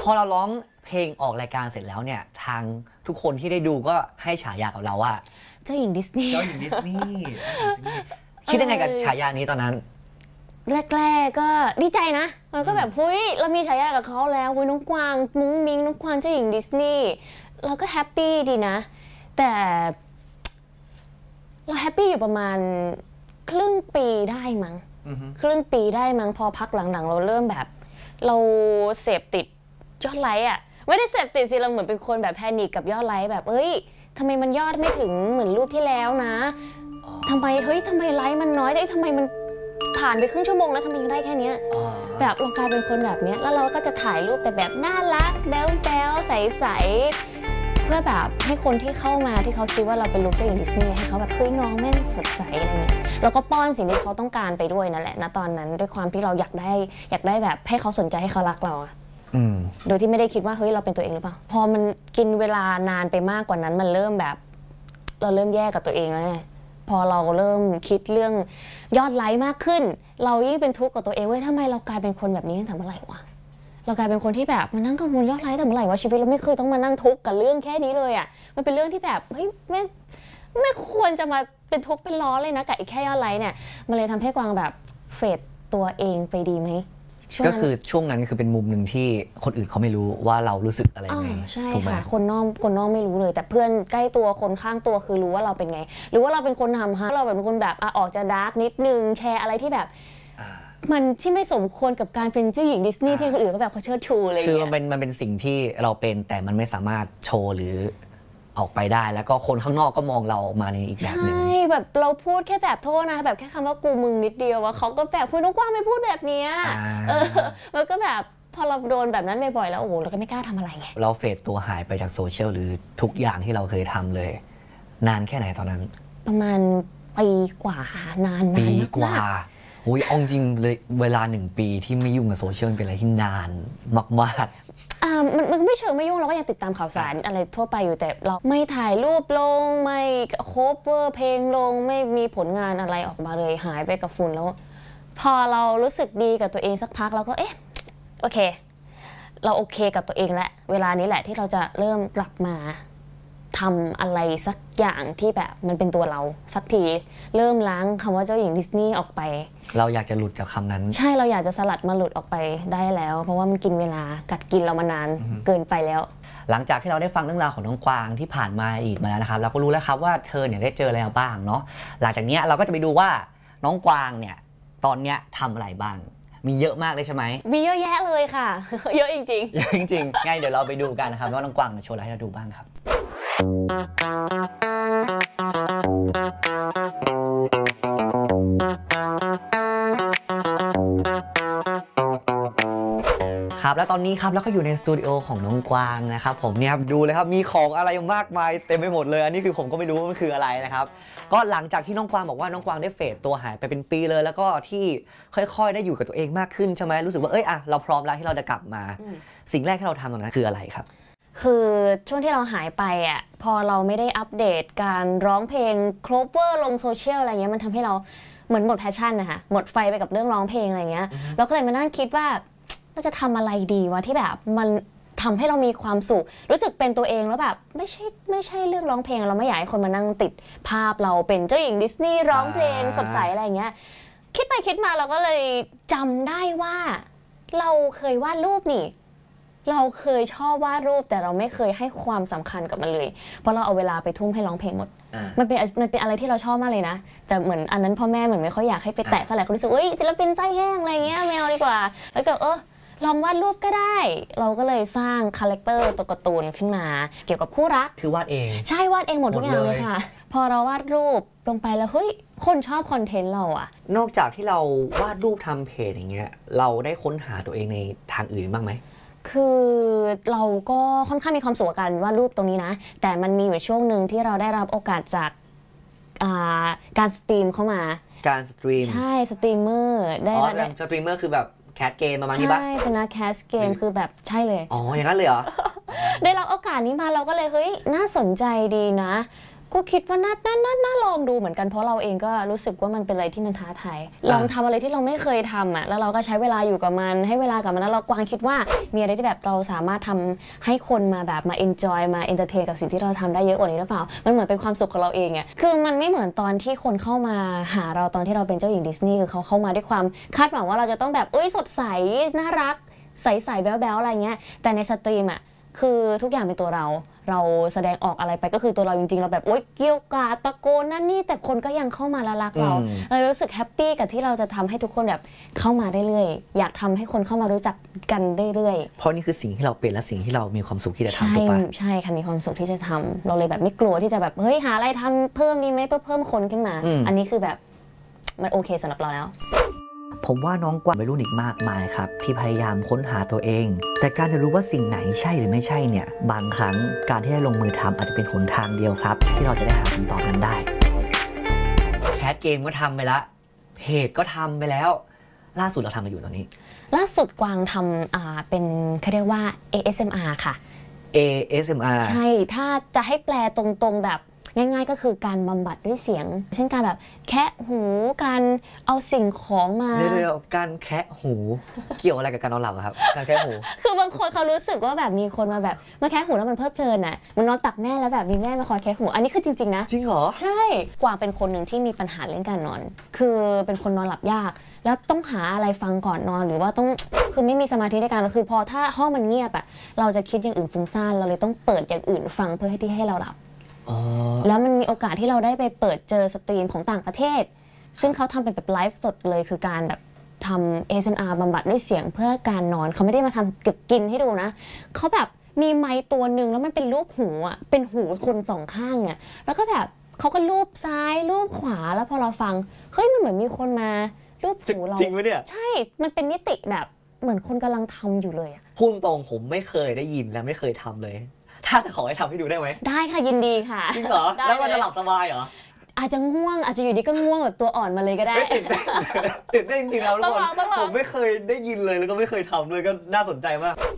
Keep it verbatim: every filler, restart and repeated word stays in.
อเราร้องเพลงออกรายการเสร็จแล้วเนี่ยทางทุกคนที่ได้ดูก็ให้ฉายากับเราว่าเจ้าหญิงดิสนีย์เจ้าหญิงดิสนีย์คิดยังไงกับฉายานี้ตอนนั้นแรกๆก็ดีใจนะเราก็แบบเฮ้ยเรามีฉายากับเขาแล้วเฮ้ยน้องกวางมุ้งมิ้งน้องกวางเจ้าหญิงดิสนีย์เราก็แฮปปี้ดีนะแต่เราแฮปปี้อยู่ประมาณครึ่งปีได้มั้งครึ่งปีได้มั้งพอพักหลังๆเราเริ่มแบบเราเสพติดยอดไลค์อ่ะไม่ได้เสพติดสิเราเหมือนเป็นคนแบบแพนิคกับยอดไลค์แบบเอ้ยทำไมมันยอดไม่ถึงเหมือนรูปที่แล้วนะทำไมเฮ้ยทำไมไลค์มันน้อยแต่ทำไมมันผ่านไปครึ่งชั่วโมงแล้วทำไมยังได้แค่นี้แบบเรากลายเป็นคนแบบนี้แล้วเราก็จะถ่ายรูปแต่แบบน่ารักแบ๊วๆใสๆเพื่อแบบให้คนที่เข้ามาที่เขาคิดว่าเราเป็นลูกเจ้าหญิงดิสนีย์ให้เขาแบบเฮ้ยน้องแม่งสดใสอะไรเงี้ยแล้วก็ป้อนสิ่งที่เขาต้องการไปด้วยนั่นแหละณตอนนั้นด้วยความที่เราอยากได้อยากได้แบบให้เขาสนใจให้เขารักเราอะโดยที่ไม่ได้คิดว่าเฮ้ยเราเป็นตัวเองหรือเปล่าพอมันกินเวลานานไปมากกว่านั้นมันเริ่มแบบเราเริ่มแย่กับตัวเองแล้วไงพอเราเริ่มคิดเรื่องยอดไลค์มากขึ้นเรายิ่งเป็นทุกข์กับตัวเองเว้ยทำไมเรากลายเป็นคนแบบนี้ตั้งแต่เมื่อไหร่วะเรากลายเป็นคนที่แบบมานั่งกังวลยอดไลค์แต่เมื่อไหร่วะชีวิตเราไม่เคยต้องมานั่งทุกข์กับเรื่องแค่นี้เลยอ่ะมันเป็นเรื่องที่แบบเฮ้ยไม่ไม่ควรจะมาเป็นทุกข์เป็นล้อเลยนะกับอีกแค่ยอดไลค์เนี่ยมันเลยทำให้กวางแบบเฟดตัวเองไปดีไหมก็คือช่วงนั้นคือเป็นมุมหนึ่งที่คนอื่นเขาไม่รู้ว่าเรารู้สึกอะไรไงใช่ค่ะคนนอกคนนอกไม่รู้เลยแต่เพื่อนใกล้ตัวคนข้างตัวคือรู้ว่าเราเป็นไงหรือว่าเราเป็นคนทำฮะเราแบบเป็นคนแบบออกจะดาร์กนิดนึงแชร์อะไรที่แบบมันที่ไม่สมควรกับการเป็นเจ้าหญิงดิสนีย์ที่คนอื่นก็แบบเขาเชิดชูอะไรอย่างเงี้ยคือมันเป็นมันเป็นสิ่งที่เราเป็นแต่มันไม่สามารถโชว์หรือออกไปได้แล้วก็คนข้างนอกก็มองเรามาในอีกแบบนึงใช่แบบเราพูดแค่แบบโทษนะแบบแค่คำว่ากูมึงนิดเดียวว่าเขาก็แบบคุณน้องกว้างไม่พูดแบบนี้เออมันก็แบบพอเราโดนแบบนั้นบ่อยๆแล้วโอ้โหเราก็ไม่กล้าทำอะไรไงเราเฟดตัวหายไปจากโซเชียลหรือทุกอย่างที่เราเคยทำเลยนานแค่ไหนตอนนั้นประมาณปีกว่านานปีกว่าโอ้ยเอาจริงเลยเวลาหนึ่งปีที่ไม่ยุ่งกับโซเชียลเป็นอะไรที่นานมากๆอ่ามันมันไม่เชิงไม่ยุ่งเราก็ยังติดตามข่าวสารอะไรทั่วไปอยู่แต่เราไม่ถ่ายรูปลงไม่โคเวอร์เพลงลงไม่มีผลงานอะไรออกมาเลยหายไปกับฝุ่นแล้วพอเรารู้สึกดีกับตัวเองสักพักเราก็เอ๊ะโอเคเราโอเคกับตัวเองแล้วเวลานี้แหละที่เราจะเริ่มกลับมาทำอะไรสักอย่างที่แบบมันเป็นตัวเราสักทีเริ่มล้างคำว่าเจ้าหญิงดิสนีย์ออกไปเราอยากจะหลุดจากคำนั้นใช่เราอยากจะสลัดมาหลุดออกไปได้แล้วเพราะว่ามันกินเวลากัดกินเรามานานเกินไปแล้วหลังจากที่เราได้ฟังเรื่องราวของน้องกวางที่ผ่านมาอีกมาแล้วนะครับเราก็รู้แล้วครับว่าเธอเนี่ยได้เจออะไรบ้างเนาะหลังจากนี้เราก็จะไปดูว่าน้องกวางเนี่ยตอนเนี้ยทำอะไรบ้างมีเยอะมากเลยใช่ไหมมีเยอะแยะเลยค่ะเยอะจริงๆเยอะจริงๆง่ายเดี๋ยวเราไปดูกันนะครับว่าน้องกวางโชว์อะไรให้เราดูบ้างครับครับและตอนนี้ครับแล้วก็อยู่ในสตูดิโอของน้องกวางนะครับผมเนี่ยครับดูเลยครับมีของอะไรมากมายเต็มไปหมดเลยอันนี้คือผมก็ไม่รู้ว่ามันคืออะไรนะครับก็หลังจากที่น้องกวางบอกว่าน้องกวางได้เฟดตัวหายไปเป็นปีเลยแล้วก็ที่ค่อยๆได้อยู่กับตัวเองมากขึ้นใช่ไหมรู้สึกว่าเอ้ยอะเราพร้อมแล้วที่เราจะกลับมาสิ่งแรกที่เราทำตอนนั้นคืออะไรครับคือช่วงที่เราหายไปอ่ะพอเราไม่ได้อัปเดตการร้องเพลงโคเวอร์ลงโซเชียลอะไรเงี้ยมันทำให้เราเหมือนหมดแพชชั่นนะคะหมดไฟไปกับเรื่องร้องเพลงอะไรเงี้ยเราก็เลยมานั่งคิดว่าเราจะทำอะไรดีวะที่แบบมันทำให้เรามีความสุขรู้สึกเป็นตัวเองแล้วแบบไม่ใช่ไม่ใช่เรื่องร้องเพลงเราไม่อยากให้คนมานั่งติดภาพเราเป็นเจ้าหญิงดิสนีย์ร้องเพลงสดใสอะไรเงี้ยคิดไปคิดมาเราก็เลยจำได้ว่าเราเคยวาดรูปนี่เราเคยชอบวาดรูปแต่เราไม่เคยให้ความสำคัญกับมันเลยเพราะเราเอาเวลาไปทุ่มให้ร้องเพลงหมดมันเป็นมันเป็นอะไรที่เราชอบมากเลยนะแต่เหมือนอันนั้นพ่อแม่เหมือนไม่ค่อยอยากให้ไปแตะเท่าไหร่เขารู้สึกเอ้ยศิลปินไส้แห้งอะไรเงี้ยไม่เอาดีกว่าแล้วก็เออลองวาดรูปก็ได้เราก็เลยสร้างคาแรคเตอร์ตัวการ์ตูนขึ้นมาเกี่ยวกับคู่รักคือวาดเองใช่วาดเองหมดทุกอย่างเลยค่ะพอเราวาดรูปลงไปแล้วเฮ้ยคนชอบคอนเทนต์เราอะนอกจากที่เราวาดรูปทำเพจอย่างเงี้ยเราได้ค้นหาตัวเองในทางอื่นบ้างไหมคือเราก็ค่อนข้างมีความสุขกับการวาดรูปตรงนี้นะแต่มันมีอยู่ช่วงหนึ่งที่เราได้รับโอกาสจากการสตรีมเข้ามาการสตรีมใช่สตรีมเมอร์ได้อ๋อสตรีมเมอร์คือแบบแคสเกมประมาณนี้ปะใช่เป็นนักแคสเกมคือแบบใช่เลยอ๋ออย่างนั้นเลยเหรอได้รับโอกาสนี้มาเราก็เลยเฮ้ยน่าสนใจดีนะก็คิดว่าน่าน่าน่าน่าลองดูเหมือนกันเพราะเราเองก็รู้สึกว่ามันเป็นอะไรที่มันท้าทายลองทำอะไรที่เราไม่เคยทำอ่ะแล้วเราก็ใช้เวลาอยู่กับมันให้เวลากับมันแล้วเรากวางคิดว่ามีอะไรที่แบบเราสามารถทำให้คนมาแบบมา enjoy มา entertain กับสิ่งที่เราทำได้เยอะกว่านี้หรือเปล่ามันเหมือนเป็นความสุขของเราเองอ่ะคือมันไม่เหมือนตอนที่คนเข้ามาหาเราตอนที่เราเป็นเจ้าหญิงดิสนีย์คือเขาเข้ามาด้วยความคาดหวังว่าเราจะต้องแบบเอ้ยสดใสน่ารักใสๆแบ๊วๆอะไรเงี้ยแต่ในสตรีมอ่ะคือทุกอย่างเป็นตัวเราเราแสดงออกอะไรไปก็คือตัวเราจริงๆเราแบบโอ๊ยเกรี้ยวกราดตะโกนนั่นนี่แต่คนก็ยังเข้ามาละรักเราเรารู้สึกแฮปปี้กับที่เราจะทำให้ทุกคนแบบเข้ามาเรื่อยๆอยากทำให้คนเข้ามารู้จักกันเรื่อยๆเพราะนี่คือสิ่งที่เราเป็นและสิ่งที่เรามีความสุขที่จะทำใช่ถูกปะใช่ค่ะมีความสุขที่จะทำเราเลยแบบไม่กลัวที่จะแบบเฮ้ยหาอะไรทำเพิ่มดีไหมเพื่อเพิ่มคนขึ้นมาอันนี้คือแบบมันโอเคสำหรับเราแล้วผมว่าน้องกวางวัยรุ่นอีกมากมายครับที่พยายามค้นหาตัวเองแต่การจะรู้ว่าสิ่งไหนใช่หรือไม่ใช่เนี่ยบางครั้งการที่ได้ลงมือทำอาจจะเป็นหนทางเดียวครับที่เราจะได้หาคำตอบนั้นได้แคสเกมก็ทำไปแล้วเพจก็ทำไปแล้วล่าสุดเราทำอะไรอยู่ตอนนี้ล่าสุดกวางทำอ่าเป็นเขาเรียกว่า เอ เอส เอ็ม อาร์ ค่ะเอ เอส เอ็ม อาร์ใช่ถ้าจะให้แปลตรงๆแบบง่ายๆก็คือการบำบัดด้วยเสียงเช่นการแบบแคะหูการเอาสิ่งของมาเดี๋ยวๆการแคะหูเกี่ยวอะไรกับการนอนหลับครับการแคะหูคือบางคนเขารู้สึกว่าแบบมีคนมาแบบมาแคะหูแล้วมันเพลิดเพลินอ่ะมันนอนตักแม่แล้วแบบมีแม่มาคอยแคะหูอันนี้คือจริงๆนะจริงเหรอใช่กวางเป็นคนหนึ่งที่มีปัญหาเรื่องการนอนคือเป็นคนนอนหลับยากแล้วต้องหาอะไรฟังก่อนนอนหรือว่าต้องคือไม่มีสมาธิในการคือพอถ้าห้องมันเงียบอ่ะเราจะคิดอย่างอื่นฟุ้งซ่านเราเลยต้องเปิดอย่างอื่นฟังเพื่อให้ที่ให้เราหลับแล้วมันมีโอกาสที่เราได้ไปเปิดเจอสตรีมของต่างประเทศซึ่งเขาทำเป็นแบบไลฟ์สดเลยคือการแบบทำ เอ เอส เอ็ม อาร์ บำบัดด้วยเสียงเพื่อการนอนเขาไม่ได้มาทำเก็บกินให้ดูนะเขาแบบมีไมค์ตัวหนึ่งแล้วมันเป็นรูปหูอ่ะเป็นหูคนสองข้างอ่ะแล้วก็แบบเขาก็รูปซ้ายรูปขวาแล้วพอเราฟังเฮ้ยมันเหมือนมีคนมารูปหูเราจริงไหมเนี่ยใช่มันเป็นมิติแบบเหมือนคนกำลังทำอยู่เลยอ่ะพูดตรงผมไม่เคยได้ยินและไม่เคยทำเลยถ้าจะขอให้ทำให้ดูได้ไหมได้ค่ะยินดีค่ะจริงเหรอแล้วมันจะหลับสบายเหรออาจจะง่วงอาจจะอยู่ดีก็ง่วงแบบตัวอ่อนมาเลยก็ได้ตื่นเต้นตื่นเต้นจริงๆแล้วทุกคนผมไม่เคยได้ยินเลยแล้วก็ไม่เคยทำเลยก็น่าสนใจมาก